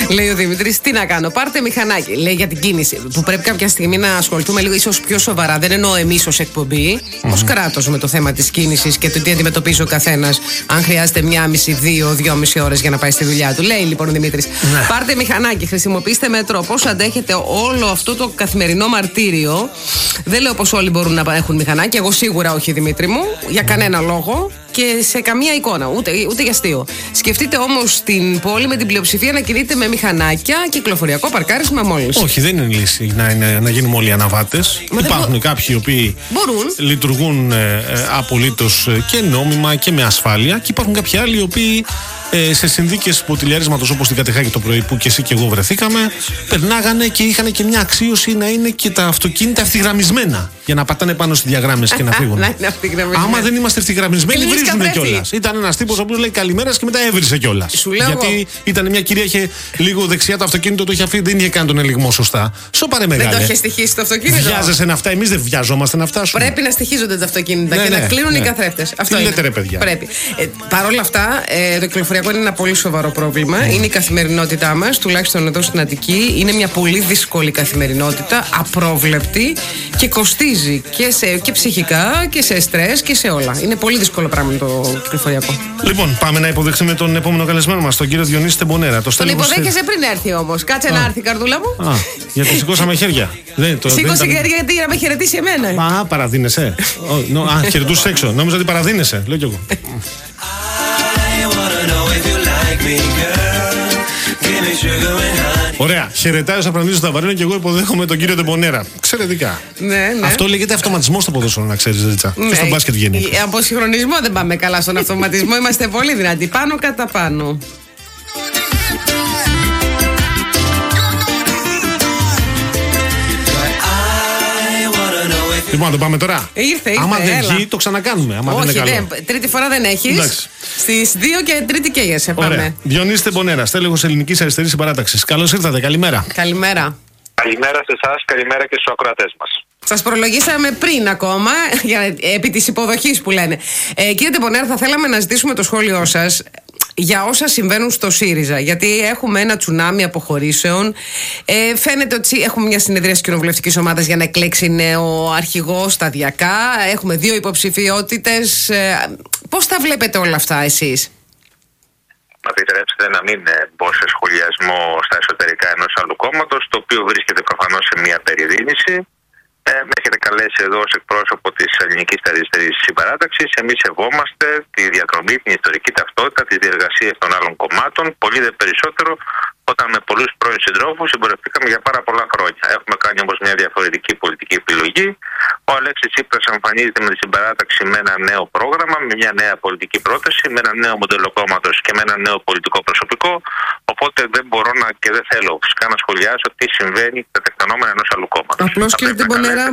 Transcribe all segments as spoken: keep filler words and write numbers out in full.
Λέει ο Δημήτρης, τι να κάνω, πάρτε μηχανάκι. Λέει για την κίνηση, που πρέπει κάποια στιγμή να ασχοληθούμε λίγο ίσως πιο σοβαρά. Δεν εννοώ εμείς ως εκπομπή, mm-hmm. ως κράτος με το θέμα της κίνησης και το τι αντιμετωπίζει ο καθένας. Αν χρειάζεται μία μισή, δύο, δυόμιση ώρες για να πάει στη δουλειά του. Λέει λοιπόν ο Δημήτρης, ναι. πάρτε μηχανάκι, χρησιμοποιήστε μέτρο. Πώς αντέχετε όλο αυτό το καθημερινό μαρτύριο. Δεν λέω πως όλοι μπορούν να έχουν μηχανάκι. Εγώ σίγουρα όχι, Δημήτρη μου, για κανένα λόγο. Και σε καμία εικόνα, ούτε, ούτε για αστείο. Σκεφτείτε όμως την πόλη με την πλειοψηφία να κινείται με μηχανάκια, κυκλοφοριακό παρκάρισμα μόλις. Όχι, δεν είναι λύση να, είναι, να γίνουμε όλοι αναβάτες. Υπάρχουν μπο... κάποιοι οι οποίοι μπορούν. λειτουργούν ε, ε, απολύτως και νόμιμα και με ασφάλεια, και υπάρχουν κάποιοι άλλοι οι οποίοι ε, σε συνθήκες ποτηλιαρίσματος όπως την Κατεχάκη το πρωί που και εσύ και εγώ βρεθήκαμε, περνάγανε και είχαν και μια αξίωση να είναι και τα αυτοκίνητα ευθυγραμμισμένα για να πατάνε πάνω στη διαγράμμιση και να φύγουν. Άμα δεν είμαστε ευθυγραμμισμένοι, βρίζουν κιόλας. Ήταν ένας τύπος ο οποίος λέει καλημέρα και μετά έβρισε κιόλας. Γιατί εγώ. ήταν μια κυρία, είχε λίγο δεξιά το αυτοκίνητο, το είχε αφήσει, δεν είχε κάνει τον ελιγμό σωστά. Σοπαρέ μεγάλε. Δεν το είχε στοιχίσει το αυτοκίνητο. Βιάζεσαι ναυτά, εμείς δεν βιαζόμαστε να φτάσουμε. Πρέπει να στοιχίζονται τα αυτοκίνητα ναι, και ναι, να κλείνουν ναι. οι καθρέφτες. Αυτό είναι. Λέτε, ρε, παιδιά. Πρέπει. Ε, Παρ' όλα αυτά, ε, το κυκλοφοριακό είναι ένα πολύ σοβαρό πρόβλημα. Mm. Είναι η καθημερινότητά μας, τουλάχιστον εδώ στην Αττική. Είναι μια πολύ δύσκολη καθημερινότητα, απρόβλεπτη και κοστίζει και, σε, και ψυχικά και σε στρες και σε όλα. Είναι πολύ δύσκολο πράγμα το κυκλοφοριακό. Λοιπόν, πάμε να υποδεχθούμε τον επόμενο καλεσμένο μας, τον κύριο Διονύση Τεμπονέρα. Το τον υποδέχεσαι πριν έρθει όμως. Κάτσε Α. να έρθει, καρδούλα μου. Α, γιατί σηκώσαμε χέρια. Σήκωσε ήταν... χέρια γιατί για να με χαιρετήσει εμένα. Α, παραδίνεσαι. Α, χαιρετούσες έξω. Νόμιζα ότι παραδίνεσαι. Λέω κι εγώ. Ωραία. Χαιρετάει ο Σαπρανίδης στο Ταβαρίνο και εγώ υποδέχομαι τον κύριο Τεμπονέρα. Εξαιρετικά. Ναι, ναι. Αυτό λέγεται αυτοματισμό στο ποδόσφαιρο, να ξέρεις, Ρίτσα. Ναι. Και στο μπάσκετ βγαίνει. Από συγχρονισμό δεν πάμε καλά στον αυτοματισμό. Είμαστε πολύ δυνατοί. Πάνω κατά πάνω. Λοιπόν, το πάμε τώρα. Ήρθε, ήρθε. Άμα δεν βγει, το ξανακάνουμε. Άμα όχι, δεν είναι καλό. Δεν, τρίτη φορά δεν έχεις. Στις δύο και τρίτη καίγεσαι. Πάμε. Ωραία. Διονύση Τεμπονέρα, στέλεχος Ελληνικής Αριστερής Συμπαράταξης. Καλώς ήρθατε. Καλημέρα. Καλημέρα. Καλημέρα σε εσάς, καλημέρα και στους ακροατές μας. Σας προλογίσαμε πριν ακόμα, για, επί της υποδοχής που λένε. Ε, κύριε Τεμπονέρα, θα θέλαμε να ζητήσουμε το σχόλιο σας για όσα συμβαίνουν στο ΣΥΡΙΖΑ. Γιατί έχουμε ένα τσουνάμι αποχωρήσεων. Ε, φαίνεται ότι έχουμε μια συνεδρία της κοινοβουλευτικής ομάδας για να εκλέξει νέο αρχηγό σταδιακά. Έχουμε δύο υποψηφιότητες. Ε, πώς τα βλέπετε όλα αυτά εσείς? Να επιτρέψετε να μην μπω σε σχολιασμό στα εσωτερικά ενός άλλου κόμματος, το οποίο βρίσκεται προφανώς σε μια περιδίνηση. Ε, με έχετε καλέσει εδώ ως εκπρόσωπο της Ελληνικής Αριστερής Συμπαράταξης. Εμείς σεβόμαστε τη διαδρομή, την ιστορική ταυτότητα, τις διεργασίες των άλλων κομμάτων, πολύ δε περισσότερο όταν με πολλούς πρώην συντρόφους συμπορευτήκαμε για πάρα πολλά χρόνια. Έχουμε κάνει όμως μια διαφορετική πολιτική επιλογή. Ο Αλέξης Τσίπρας εμφανίζεται με τη Συμπαράταξη με ένα νέο πρόγραμμα, με μια νέα πολιτική πρόταση, με ένα νέο μοντέλο κόμματος και με ένα νέο πολιτικό προσωπικό. Οπότε δεν μπορώ να και δεν θέλω φυσικά να σχολιάσω τι συμβαίνει στα τεκτενόμενα ενός άλλού κόμματος. Απλώς, κύριε Τεμπονέρα,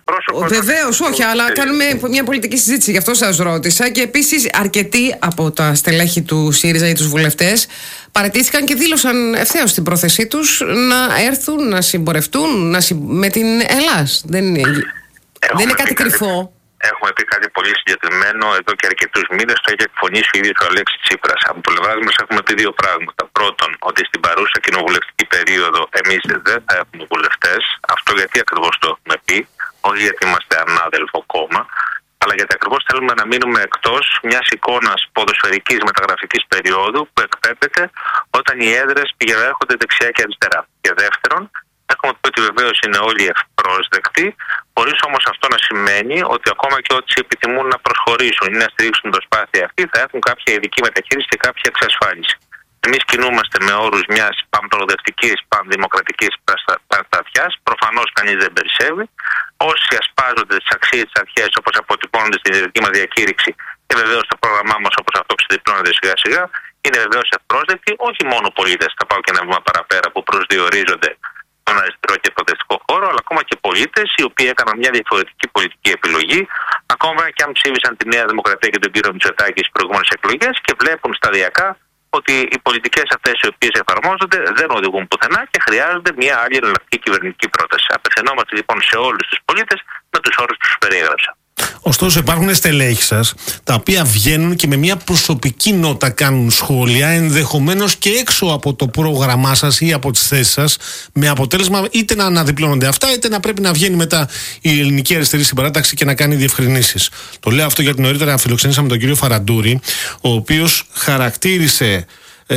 βεβαίως όχι, αλλά κάνουμε μια πολιτική συζήτηση, γι' αυτό σας ρώτησα. Και επίσης αρκετοί από τα στελέχη του ΣΥΡΙΖΑ ή τους βουλευτές παραιτήθηκαν και δήλωσαν ευθέως την πρόθεσή τους να έρθουν, να συμπορευτούν να συ... με την Ελλάς. Δεν είναι, δεν είναι κάτι κρυφό. Έχουμε πει κάτι πολύ συγκεκριμένο εδώ και αρκετούς μήνες, το έχει εκφωνήσει ο ίδιος ο Αλέξης Τσίπρας. Από πλευράς μας έχουμε πει δύο πράγματα. Πρώτον, ότι στην παρούσα κοινοβουλευτική περίοδο εμείς δεν θα έχουμε βουλευτές. Αυτό γιατί ακριβώς το έχουμε πει, όχι γιατί είμαστε ανάδελφο κόμμα, αλλά γιατί ακριβώς θέλουμε να μείνουμε εκτός μιας εικόνας ποδοσφαιρικής μεταγραφικής περίοδου που εκπέμπεται όταν οι έδρες πηγαίνουν έρχονται δεξιά και αριστερά. Και δεύτερον, έχουμε πει ότι βεβαίως είναι όλοι ευπρόσδεκτοι, χωρίς όμως αυτό να σημαίνει ότι ακόμα και όσοι επιθυμούν να προσχωρήσουν ή να στηρίξουν την προσπάθεια αυτή θα έχουν κάποια ειδική μεταχείριση και κάποια εξασφάλιση. Εμείς κινούμαστε με όρους μιας πανπροοδευτικής, πανδημοκρατικής παραστατιάς. Προφανώς κανείς δεν περισσεύει. Όσοι ασπάζονται τις αξίες της αρχές όπως αποτυπώνονται στην ιδρυτική μας διακήρυξη και βεβαίως το πρόγραμμά μας όπως αυτό ξεδιπλώνεται σιγά σιγά, είναι βεβαίως ευπρόσδεκτοι όχι μόνο πολίτες, θα πάω και ένα βήμα παραπέρα, που προσδιορίζονται στον αριστερό και προοδευτικό χώρο, αλλά ακόμα και πολίτες οι οποίοι έκαναν μια διαφορετική πολιτική επιλογή, ακόμα και αν ψήφισαν τη Νέα Δημοκρατία και τον κύριο Μητσοτάκη στις προηγούμενες εκλογές και βλέπουν σταδιακά ότι οι πολιτικές αυτές οι οποίες εφαρμόζονται δεν οδηγούν πουθενά και χρειάζονται μια άλλη εναλλακτική κυβερνητική πρόταση. Απευθυνόμαστε λοιπόν σε όλους τους πολίτες με τους όρους που τους περιέγραψα. Ωστόσο, υπάρχουν στελέχη σας τα οποία βγαίνουν και με μια προσωπική νότα κάνουν σχόλια, ενδεχομένως και έξω από το πρόγραμμά σας ή από τις θέσεις σας, με αποτέλεσμα είτε να αναδιπλώνονται αυτά, είτε να πρέπει να βγαίνει μετά η Ελληνική Αριστερή Συμπαράταξη και να κάνει διευκρινήσεις. Το λέω αυτό γιατί νωρίτερα φιλοξενήσαμε τον κύριο Φαραντούρη, ο οποίος χαρακτήρισε Ε,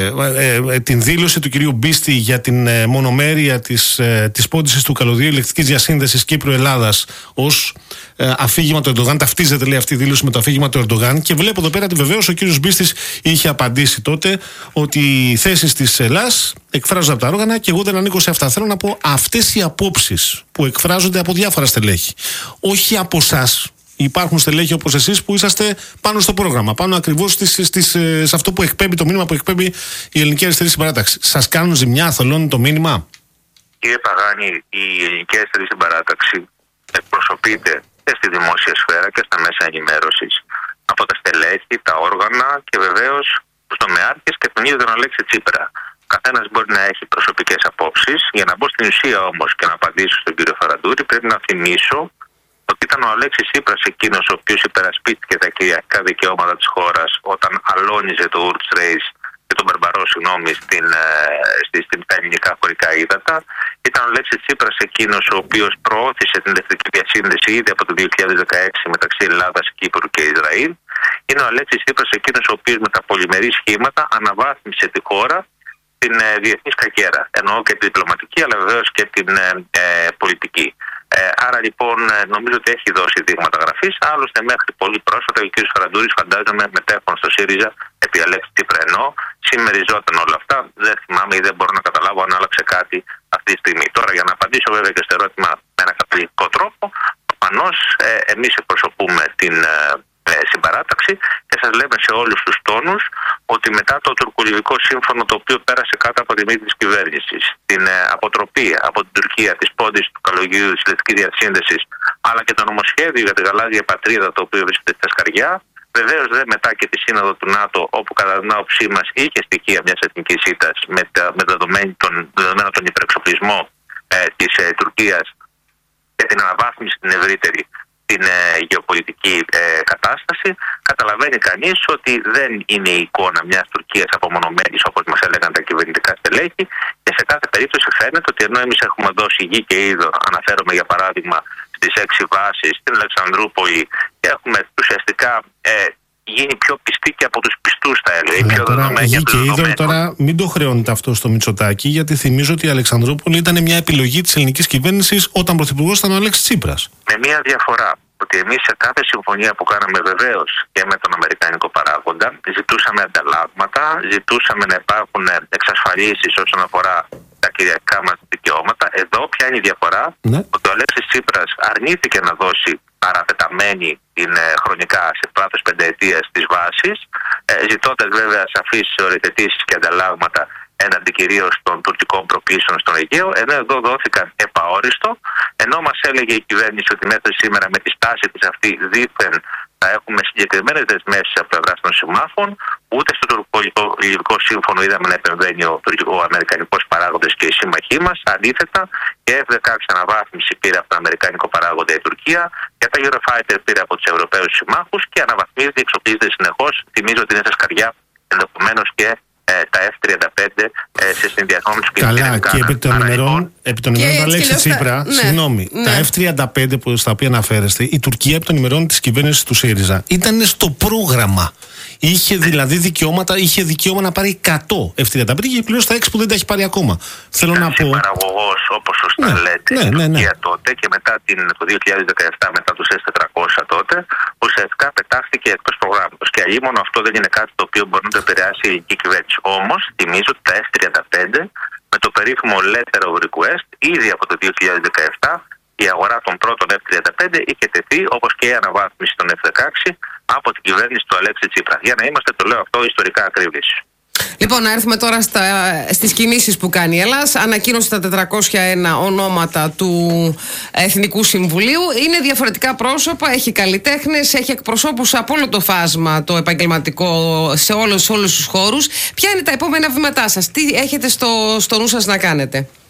ε, ε, την δήλωση του κυρίου Μπίστη για την ε, μονομέρεια της, ε, της πώντησης του καλωδίου ηλεκτρικής διασύνδεσης Κύπρου-Ελλάδας ως ε, αφήγημα του Ερντογάν. Ταυτίζεται, λέει, αυτή η δήλωση με το αφήγημα του Ερντογάν, και βλέπω εδώ πέρα ότι βεβαίως ο κύριος Μπίστης είχε απαντήσει τότε ότι οι θέσεις της Ελλάς εκφράζονται από τα όργανα και εγώ δεν ανήκω σε αυτά. Θέλω να πω, αυτές οι απόψεις που εκφράζονται από διάφορα στελέχη, όχι από εσάς. Υπάρχουν στελέχη όπως εσείς που είσαστε πάνω στο πρόγραμμα, πάνω ακριβώς στις, στις, σε αυτό που εκπέμπει, το μήνυμα που εκπέμπει η Ελληνική Αριστερή Συμπαράταξη. Σας κάνουν ζημιά, θολώνει το μήνυμα? Κύριε Παγάνη, η Ελληνική Αριστερή Συμπαράταξη εκπροσωπείται και στη δημόσια σφαίρα και στα μέσα ενημέρωσης από τα στελέχη, τα όργανα και βεβαίως τους τομεάρχες και τον ίδιο τον Αλέξη Τσίπρα. Καθένας μπορεί να έχει προσωπικές απόψεις. Για να μπω στην ουσία όμως και να απαντήσω στον κύριο Φαραντούρη, πρέπει να θυμίσω ότι ήταν ο Αλέξης Τσίπρας εκείνος ο οποίος υπερασπίστηκε τα κυριαρχικά δικαιώματα της χώρας όταν αλώνιζε το Ουρτς Ρέις και τον Μπερμπαρό, συγγνώμη, στην, στη, στην, στα ελληνικά χωρικά ύδατα. Ήταν ο Αλέξης Τσίπρας εκείνος ο οποίος προώθησε την ηλεκτρική διασύνδεση ήδη από το δύο χιλιάδες δεκαέξι μεταξύ Ελλάδας, Κύπρου και Ισραήλ. Είναι ο Αλέξης Τσίπρας εκείνος ο οποίος με τα πολυμερή σχήματα αναβάθμισε τη χώρα στην ε, διεθνή σκακέρα. Εννοώ και τη διπλωματική, αλλά βεβαίως και την ε, ε, πολιτική. Ε, άρα λοιπόν νομίζω ότι έχει δώσει δείγματα γραφής. Άλλωστε μέχρι πολύ πρόσφατα ο κ. Φαραντούρης, φαντάζομαι, μετέχον στο ΣΥΡΙΖΑ επί Αλέξη Τσίπρα, ενώ συμμεριζόταν όλα αυτά. Δεν θυμάμαι ή δεν μπορώ να καταλάβω αν άλλαξε κάτι αυτή τη στιγμή. Τώρα, για να απαντήσω βέβαια και στο ερώτημα με ένα καθολικό τρόπο, προφανώς ε, εμείς εκπροσωπούμε την ε, συμπαράταξη και σας λέμε σε όλους τους τόνους ότι μετά το τουρκολιβικό σύμφωνο, το οποίο πέρασε κάτω από τη μύτη της κυβέρνησης, την ε, αποτροπή από την Τουρκία της πώντησης του καλωδίου της ηλεκτρικής διασύνδεσης, αλλά και το νομοσχέδιο για τη γαλάζια πατρίδα, το οποίο βρίσκεται στα σκαριά, βεβαίως δε μετά και τη σύνοδο του ΝΑΤΟ, όπου κατά την άποψή μας είχε στοιχεία μιας εθνικής ήττας με, με δεδομένο τον, δεδομένο τον υπερεξοπλισμό ε, της ε, Τουρκίας και την αναβάθμιση την ευρύτερη την ε, γεωπολιτική ε, κατάσταση, καταλαβαίνει κανείς ότι δεν είναι η εικόνα μιας Τουρκίας απομονωμένης, όπως μας έλεγαν τα κυβερνητικά στελέχη, και σε κάθε περίπτωση φαίνεται ότι ενώ εμείς έχουμε δώσει γη και είδο, αναφέρομαι για παράδειγμα στις έξι βάσεις στην Αλεξανδρούπολη, και έχουμε ουσιαστικά ε, γίνει πιο πιστοί και από τους πιστούς, θα έλεγα. Πιο τώρα, γη και είδο, τώρα μην το χρεώνετε αυτό στο Μητσοτάκη, γιατί θυμίζω ότι η Αλεξανδρούπολη ήταν μια επιλογή της ελληνικής κυβέρνησης όταν πρωθυπουργός ήταν ο Αλέξης Τσίπρας. Με μια διαφορά, ότι εμείς σε κάθε συμφωνία που κάναμε βεβαίως και με τον αμερικανικό παράγοντα ζητούσαμε ανταλλάγματα, ζητούσαμε να υπάρχουν εξασφαλίσεις όσον αφορά τα κυριαρχικά μας δικαιώματα. Εδώ ποια είναι η διαφορά? Ναι. Ότι ο Αλέξης Τσίπρας αρνήθηκε να δώσει παρατεταμένη την ε, χρονικά σε βάθος πενταετίας της βάσης, ε, ζητώντας βέβαια σαφείς οριοθετήσεις και ανταλλάγματα έναντι κυρίως των τουρκικών προπίσεων στον Αιγαίο, ενώ εδώ δόθηκαν επαόριστο, ενώ μας έλεγε η κυβέρνηση ότι μέχρι σήμερα με τη στάση της αυτή δήθεν θα έχουμε συγκεκριμένες δεσμεύσεις από πλευρά των συμμάχων, ούτε στο τουρκο-λιβικό σύμφωνο είδαμε να επεμβαίνει ο τουρκικό-αμερικανικός παράγοντας και οι σύμμαχοί μας. Αντίθετα, και εφ δεκαέξι αναβάθμιση πήρε από τον αμερικανικό παράγοντα η Τουρκία, και τα Eurofighter πήρε από τους Ευρωπαίους συμμάχους και αναβαθμίζεται, εξοπλίζεται συνεχώς. Θυμίζω ότι είναι στα σκαριά ενδεχομένως και τα εφ τριάντα πέντε ε, σε συνδυασμό με τους πυρηνικούς. Καλά, και επί των ημερών, επί των ημερών του Αλέξη Τσίπρα, ναι, συγγνώμη, ναι. Τα εφ τριάντα πέντε που, στα οποία αναφέρεστε, η Τουρκία επί των ημερών της κυβέρνησης του ΣΥΡΙΖΑ ήταν στο πρόγραμμα. Είχε δηλαδή δικαιώματα, είχε δικαίωμα να πάρει εκατό εφ τριάντα πέντε και πλήρως τα έξι που δεν τα έχει πάρει ακόμα. Θέλω να πω. Παραγωγός, όπως σωστά ναι, λέτε, ναι, ναι, ναι. τότε και μετά την, το δύο χιλιάδες δεκαεπτά, μετά τους ες τετρακόσια τότε, ουσιαστικά πετάχτηκε εκτός προγράμματος. Και αλλήμον αυτό δεν είναι κάτι το οποίο μπορεί να το επηρεάσει η ελληνική κυβέρνηση. Όμως, θυμίζω ότι τα εφ τριάντα πέντε με το περίφημο letter of request ήδη από το δύο χιλιάδες δεκαεπτά η αγορά των πρώτων εφ τριάντα πέντε είχε τεθεί, όπως και η αναβάθμιση των εφ δεκαέξι από την κυβέρνηση του Αλέξη Τσίπρα. Για να είμαστε, το λέω αυτό, ιστορικά ακρίβεις. Λοιπόν, να έρθουμε τώρα στα, στις κινήσεις που κάνει η Ελλάς. Ανακοίνωσε τα τετρακόσια ένα ονόματα του Εθνικού Συμβουλίου. Είναι διαφορετικά πρόσωπα, έχει καλλιτέχνες, έχει εκπροσώπους από όλο το φάσμα το επαγγελματικό σε όλους, σε όλους τους χώρους. Ποια είναι τα επόμενα βήματά σας? Τι έχετε στο, στο νου σας να κάνετε?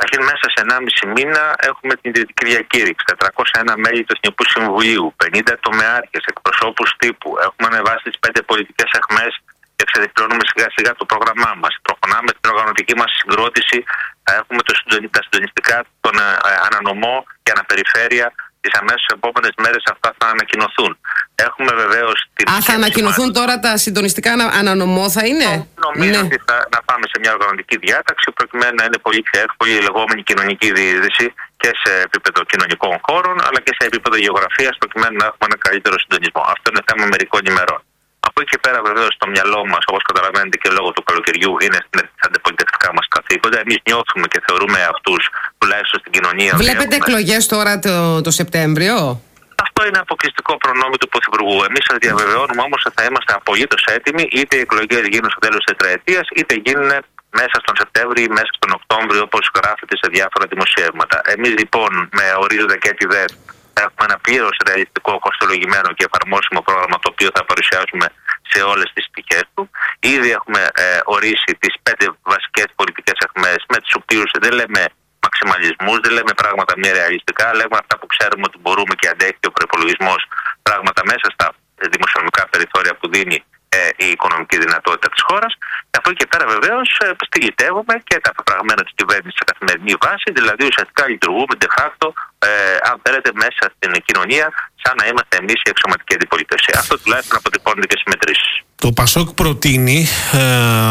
Καταρχήν, μέσα σε ενάμιση μήνα έχουμε την Ιδρυτική Διακήρυξη, τετρακόσια ένα μέλη του Εθνικού Συμβουλίου, πενήντα τομεάρχες, εκπροσώπους τύπου. Έχουμε ανεβάσει τις πέντε πολιτικές αιχμές και ξεδιπλώνουμε σιγά σιγά το πρόγραμμά μας. Προχωράμε την οργανωτική μας συγκρότηση. Έχουμε το συντονι... τα συντονιστικά, τον ε, ανανομό και αναπεριφέρεια. Τις αμέσως επόμενες μέρες αυτά θα ανακοινωθούν. Έχουμε βεβαίως την. Α, θα ανακοινωθούν μας. Τώρα τα συντονιστικά ανανομό, θα είναι. Νομίζω ναι. ότι θα να πάμε σε μια οργανωτική διάταξη προκειμένου να είναι πολύ πιο εύκολη η λεγόμενη κοινωνική διείσδυση και σε επίπεδο κοινωνικών χώρων αλλά και σε επίπεδο γεωγραφίας προκειμένου να έχουμε ένα καλύτερο συντονισμό. Αυτό είναι θέμα μερικών ημερών. Από εκεί και πέρα, βεβαίως, στο μυαλό μας, όπως καταλαβαίνετε και λόγω του καλοκαιριού, είναι στα αντιπολιτευτικά μας καθήκοντα. Εμείς νιώθουμε και θεωρούμε αυτούς, τουλάχιστον στην κοινωνία. Βλέπετε έχουμε... εκλογές τώρα το, το Σεπτέμβριο. Αυτό είναι αποκλειστικό προνόμιο του Πρωθυπουργού. Εμείς σας διαβεβαιώνουμε όμως ότι θα είμαστε απολύτως έτοιμοι, είτε οι εκλογές γίνουν στο τέλος της τετραετίας, είτε γίνουν μέσα στον Σεπτέμβριο ή μέσα στον Οκτώβριο, όπως γράφεται σε διάφορα δημοσιεύματα. Εμείς λοιπόν, με ορίζοντα και τη ΔΕΔ, έχουμε ένα πλήρως ρεαλιστικό, κοστολογημένο και εφαρμόσιμο πρόγραμμα το οποίο θα παρουσιάσουμε σε όλες τις πτυχές του. Ήδη έχουμε ε, ορίσει τις πέντε βασικές πολιτικές αιχμές με τις οποίες δεν λέμε μαξιμαλισμούς, δεν λέμε πράγματα μη ρεαλιστικά, λέμε αυτά που ξέρουμε ότι μπορούμε και αντέχει ο προϋπολογισμός, πράγματα μέσα στα δημοσιονομικά περιθώρια που δίνει ε, η οικονομική δυνατότητα της χώρας. Και από εκεί και πέρα βεβαίως ε, στυλιτεύουμε και τα πεπραγμένα της κυβέρνησης σε καθημερινή βάση, δηλαδή ουσιαστικά λειτουργούμε de facto, ε, αν θέλετε, μέσα στην κοινωνία, σαν να είμαστε εμείς η αξιωματική αντιπολίτευση. Αυτό τουλάχιστον αποτυπώνεται και στις μετρήσεις. Το Πασόκ προτείνει, ε,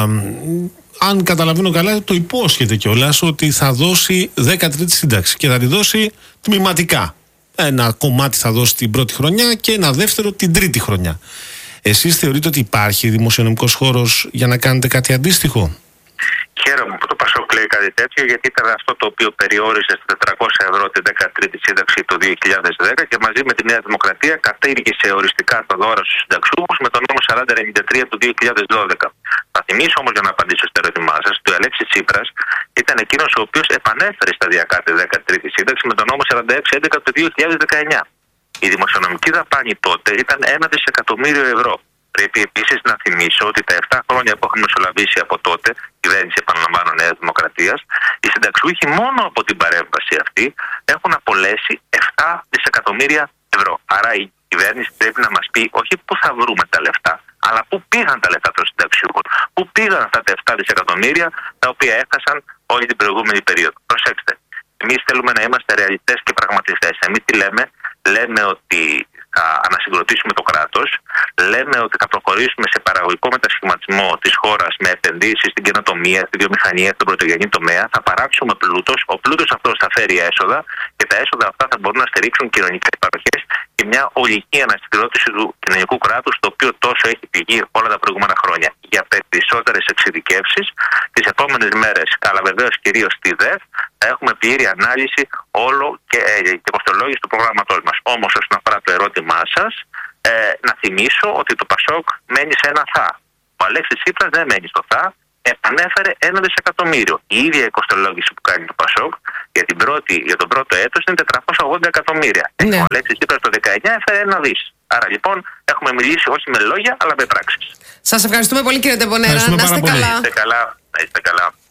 αν καταλαβαίνω καλά, το υπόσχεται κιόλας ότι θα δώσει δέκατη τρίτη σύνταξη και θα τη δώσει τμηματικά. Ένα κομμάτι θα δώσει την πρώτη χρονιά και ένα δεύτερο την τρίτη χρονιά. Εσείς θεωρείτε ότι υπάρχει δημοσιονομικός χώρος για να κάνετε κάτι αντίστοιχο? Χαίρομαι που το Πασόκ λέει κάτι τέτοιο, γιατί ήταν αυτό το οποίο περιόρισε στα τετρακόσια ευρώ την δέκατη τρίτη σύνταξη το δύο χιλιάδες δέκα και μαζί με τη Νέα Δημοκρατία κατήργησε οριστικά τα δώρα στους συνταξιούχους με τον νόμο σαράντα ενενήντα τρία του δύο χιλιάδες δώδεκα. Θα θυμίσω όμως, για να απαντήσω στο ερώτημά σας, ότι ο Αλέξης Τσίπρας ήταν εκείνος ο οποίος επανέφερε σταδιακά τη δέκατη τρίτη σύνταξη με τον νόμο σαράντα έξι έντεκα του δύο χιλιάδες δεκαεννιά. Η δημοσιονομική δαπάνη τότε ήταν ένα δισεκατομμύριο ευρώ. Πρέπει επίσης να θυμίσω ότι τα επτά χρόνια που έχουμε μεσολαβήσει από τότε, κυβέρνηση επαναλαμβάνω Νέας Δημοκρατίας, οι συνταξιούχοι μόνο από την παρέμβαση αυτή έχουν απολέσει επτά δισεκατομμύρια ευρώ. Άρα η κυβέρνηση πρέπει να μας πει όχι πού θα βρούμε τα λεφτά, αλλά πού πήγαν τα λεφτά των συνταξιούχων. Πού πήγαν αυτά τα επτά δισεκατομμύρια τα οποία έχασαν όλη την προηγούμενη περίοδο. Προσέξτε, εμείς θέλουμε να είμαστε ρεαλιστές και πραγματιστές. Εμείς τι λέμε? Λέμε ότι θα ανασυγκροτήσουμε το κράτος, λέμε ότι θα προχωρήσουμε σε παραγωγικό μετασχηματισμό της χώρας με επενδύσεις στην καινοτομία, στη βιομηχανία, στον πρωτογενή τομέα, θα παράξουμε πλούτος, ο πλούτος αυτός θα φέρει έσοδα και τα έσοδα αυτά θα μπορούν να στηρίξουν κοινωνικές παροχές και μια ολική ανασυγκρότηση του κοινωνικού κράτους, το οποίο τόσο έχει πληγεί όλα τα προηγούμενα χρόνια. Για περισσότερες εξειδικεύσεις, τις επόμενες μέρες, αλλά βεβαίως κυρίως στη ΔΕΔ, θα έχουμε πλήρη ανάλυση όλο και, ε, και κοστολόγηση του προγράμματός μας. Όμως, όσον αφορά το ερώτημά σας, ε, να θυμίσω ότι το Πασόκ μένει σε ένα θα. Ο Αλέξης Τσίπρας δεν μένει στο θα, επανέφερε ένα δισεκατομμύριο. Η ίδια η κοστολόγηση που κάνει το Πασόκ για, την πρώτη, για τον πρώτο έτος είναι τετρακόσια ογδόντα εκατομμύρια. Ναι. Ο Αλέξης Τσίπρας το δεκαεννιά έφερε ένα δις. Άρα λοιπόν έχουμε μιλήσει όχι με λόγια αλλά με πράξεις. Σας ευχαριστούμε πολύ, κύριε Τεμπονέρα. Να είστε καλά. Να είστε καλά.